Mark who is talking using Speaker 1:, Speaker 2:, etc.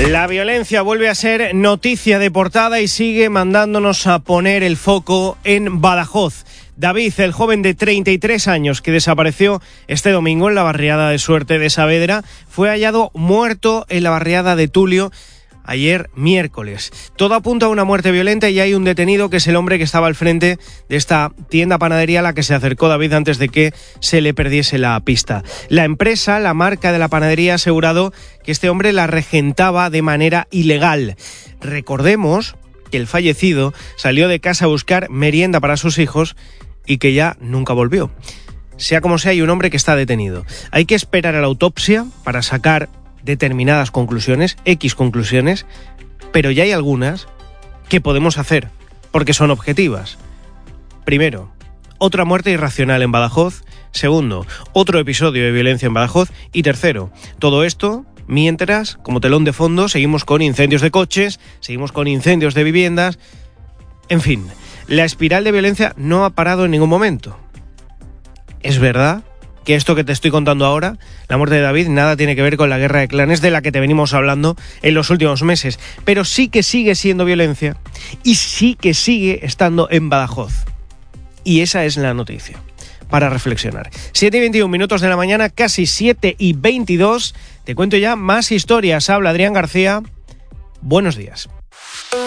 Speaker 1: La violencia vuelve a ser noticia de portada y sigue mandándonos a poner el foco en Badajoz. David, el joven de 33 años que desapareció este domingo en la barriada de Suerte de Saavedra, fue hallado muerto en la barriada de Tulio ayer miércoles. Todo apunta a una muerte violenta y hay un detenido que es el hombre que estaba al frente de esta tienda panadería a la que se acercó David antes de que se le perdiese la pista. La empresa, la marca de la panadería, ha asegurado que este hombre la regentaba de manera ilegal. Recordemos que el fallecido salió de casa a buscar merienda para sus hijos y que ya nunca volvió. Sea como sea, hay un hombre que está detenido. Hay que esperar a la autopsia para sacar determinadas conclusiones, X conclusiones, pero ya hay algunas que podemos hacer, porque son objetivas. Primero, otra muerte irracional en Badajoz. Segundo, otro episodio de violencia en Badajoz. Y tercero, todo esto mientras, como telón de fondo, seguimos con incendios de coches, seguimos con incendios de viviendas. En fin, la espiral de violencia no ha parado en ningún momento. Es verdad que esto que te estoy contando ahora, la muerte de David, nada tiene que ver con la guerra de clanes de la que te venimos hablando en los últimos meses, pero sí que sigue siendo violencia y sí que sigue estando en Badajoz. Y esa es la noticia para reflexionar. 7:21 de la mañana, casi 7:22. Te cuento ya más historias. Habla Adrián García. Buenos días.